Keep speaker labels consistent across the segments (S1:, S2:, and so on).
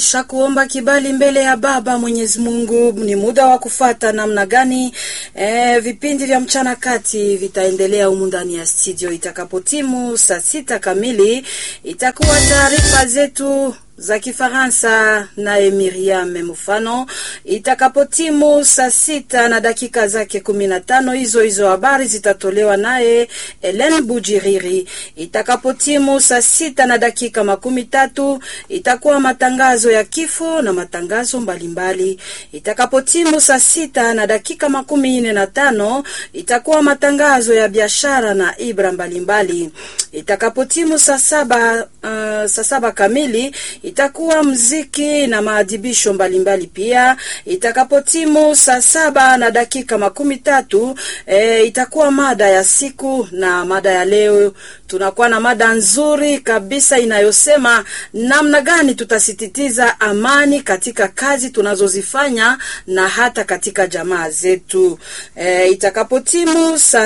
S1: kisha kuomba kibali mbele ya Baba Mwenyezi Mungu, ni muda wa kufata namna gani vipindi vya mchana kati vitaendelea humu ndani ya studio. Itakapotimu saa 6 kamili itakuwa taarifa zetu za Kifaransa na Miriam Mufano. Itakapotimu saa 6 na dakika zake 15, hizo habari zitatolewa naye Helen Bujiriri. Itakapotimu saa 6 na dakika 13 itakuwa matangazo ya kifo na matangazo mbalimbali. Itakapotimu saa 6 na dakika 45 itakuwa matangazo ya biashara na ibra mbalimbali. Itakapotimu saa 7 kamili itakuwa muziki na maadhibisho mbalimbali pia. Itakapotimu saa 7 na dakika 13 itakuwa mada ya siku, na mada ya leo tunakuwa na mada nzuri kabisa inayosema namna gani tutasititiza amani katika kazi tunazozifanya na hata katika jamaa zetu. Itakapotimu saa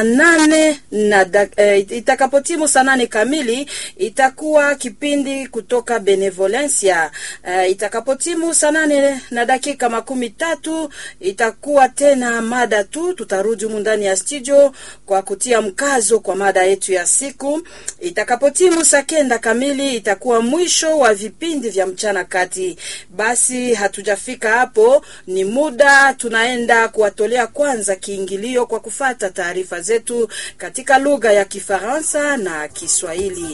S1: 8 kamili itakuwa kipindi kutoka Benevolencia. Itakapotimu saa 8 na dakika 13 itakuwa tena mada tu. Tutarudi humu ndani ya studio kwa kutia mkazo kwa mada yetu ya siku. Itakapotimu saa 9 kamili itakuwa mwisho wa vipindi vya mchana kati. Basi hatujafika hapo, ni muda tunaenda kuwatolea kwanza kiingilio kwa kufata taarifa zetu katika lugha ya Kifaransa na Kiswahili.